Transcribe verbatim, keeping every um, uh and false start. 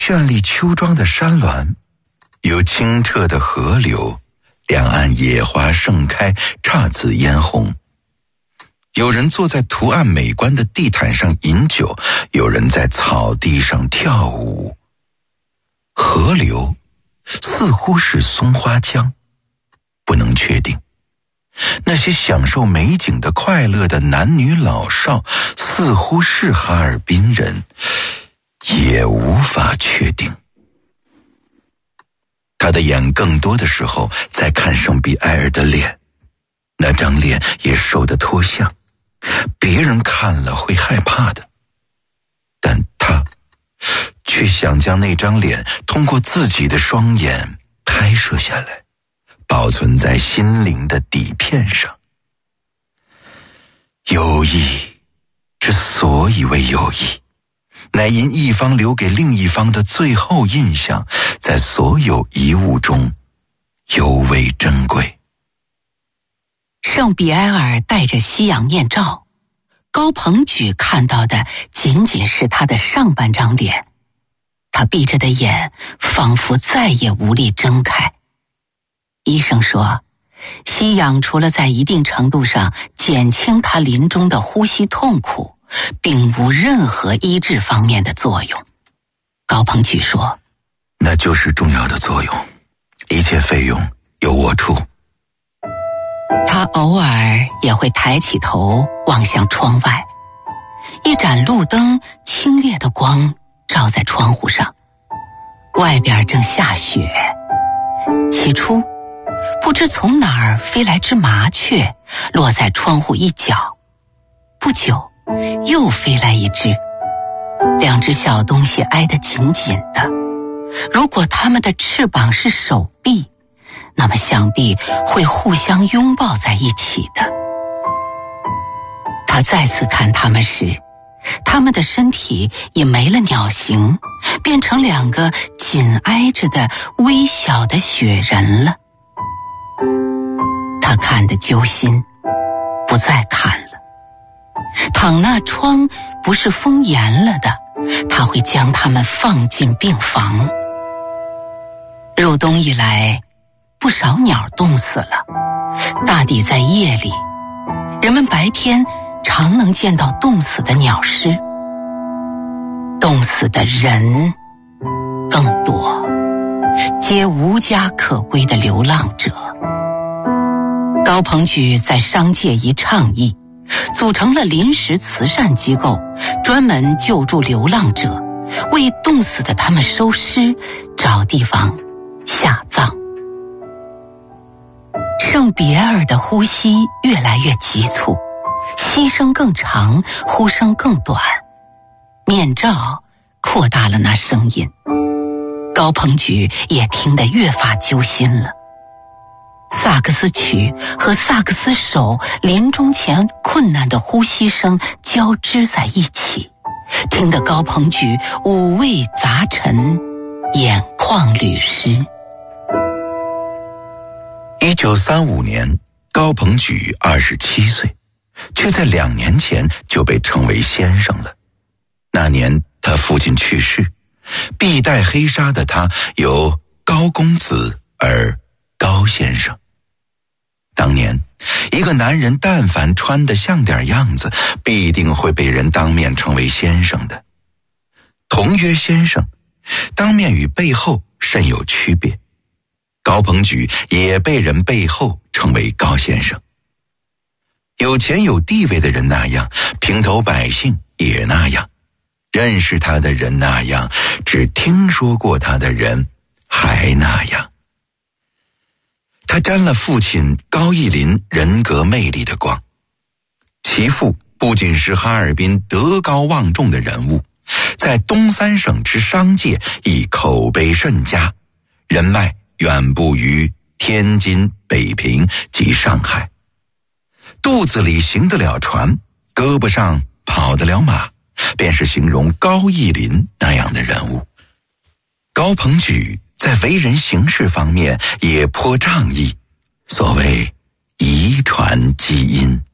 绚丽秋装的山峦，有清澈的河流，两岸野花盛开，姹紫嫣红。有人坐在图案美观的地毯上饮酒，有人在草地上跳舞。河流似乎是松花江，不能确定。那些享受美景的快乐的男女老少，似乎是哈尔滨人，也无法确定。他的眼更多的时候在看圣比埃尔的脸，那张脸也瘦得脱相，别人看了会害怕的，但他却想将那张脸通过自己的双眼拍摄下来，保存在心灵的底片上。友谊之所以为友谊，乃因一方留给另一方的最后印象，在所有遗物中尤为珍贵。 圣比埃尔戴着西洋面罩，高鹏举看到的仅仅是他的上半张脸，他闭着的眼仿佛再也无力睁开。医生说，吸氧除了在一定程度上减轻他临终的呼吸痛苦，并无任何医治方面的作用。高鹏举说， 那就是重要的作用，一切费用由我出。 他偶尔也会抬起头望向窗外，一盏路灯清冽的光照在窗户上，外边正下雪。起初不知从哪儿飞来只麻雀，落在窗户一角。不久又飞来一只，两只小东西挨得紧紧的，如果它们的翅膀是手臂，那么想必会互相拥抱在一起的。他再次看它们时，它们的身体已没了鸟形，变成两个紧挨着的微小的雪人了。他看得揪心，不再看了。倘那窗不是封严了的，他会将它们放进病房。入冬以来，不少鸟冻死了，大抵在夜里，人们白天常能见到冻死的鸟尸，冻死的人更多，皆无家可归的流浪者。高鹏举在商界一倡议，组成了临时慈善机构，专门救助流浪者，为冻死的他们收尸，找地方下葬。圣比埃尔的呼吸越来越急促，吸声更长，呼声更短，面罩扩大了那声音。高鹏举也听得越发揪心了。萨克斯曲和萨克斯手临终前困难的呼吸声交织在一起，听得高鹏举五味杂陈，眼眶捋湿。 一九三五年，高鹏举二十七岁，却在两年前就被称为先生了。那年他父亲去世，必戴黑纱的他由高公子而高先生。当年一个男人但凡穿得像点样子，必定会被人当面称为先生的。同曰先生，当面与背后甚有区别。高鹏举也被人背后称为高先生。有钱有地位的人那样，平头百姓也那样，认识他的人那样，只听说过他的人还那样。他沾了父亲高义林人格魅力的光。其父不仅是哈尔滨德高望重的人物，在东三省之商界亦口碑甚佳，人脉远布于天津、北平及上海。肚子里行得了船，胳膊上跑得了马，便是形容高义林那样的人物。高鹏举在为人行事方面也颇仗义，所谓遗传基因。